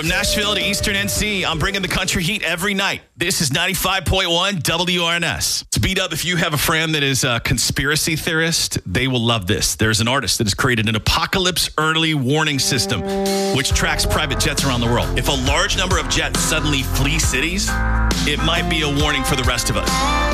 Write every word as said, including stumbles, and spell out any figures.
From Nashville to Eastern N C, I'm bringing the country heat every night. This is ninety-five point one W R N S. To beat up, if you have a friend that is a conspiracy theorist, they will love this. There's an artist that has created an apocalypse early warning system, which tracks private jets around the world. If a large number of jets suddenly flee cities, it might be a warning for the rest of us.